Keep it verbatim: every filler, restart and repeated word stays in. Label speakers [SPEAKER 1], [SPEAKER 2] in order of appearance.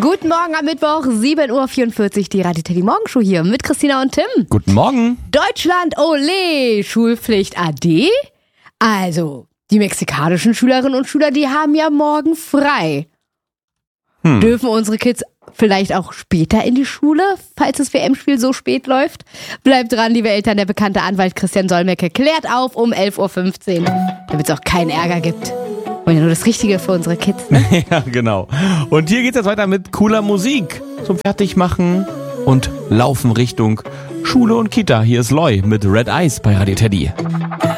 [SPEAKER 1] Guten Morgen am Mittwoch, sieben Uhr vierundvierzig, die Radio Teddy Morgenshow hier mit Christina und Tim.
[SPEAKER 2] Guten Morgen.
[SPEAKER 1] Deutschland, ole, Schulpflicht A D? Also, die mexikanischen Schülerinnen und Schüler, die haben ja morgen frei. Hm. Dürfen unsere Kids vielleicht auch später in die Schule, falls das W M-Spiel so spät läuft? Bleibt dran, liebe Eltern, der bekannte Anwalt Christian Solmecke klärt auf um elf Uhr fünfzehn, damit es auch keinen Ärger gibt. Und ja nur das Richtige für unsere Kids. Ne?
[SPEAKER 2] Ja, genau. Und hier geht's jetzt weiter mit cooler Musik zum Fertigmachen und Laufen Richtung Schule und Kita. Hier ist Loy mit Red Eyes bei Radio Teddy.